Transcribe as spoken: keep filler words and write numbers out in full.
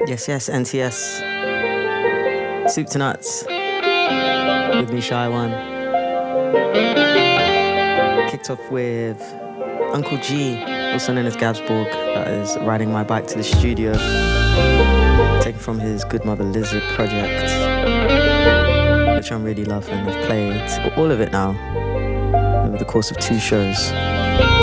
Yes, yes, N T S. Soup to Nuts. With me, Shy One. Kicked off with Uncle G, also known as Gabsborg, that is riding my bike to the studio. Taken from his Good Mother Lizard project, which I'm really loving. I've played all of it now over the course of two shows.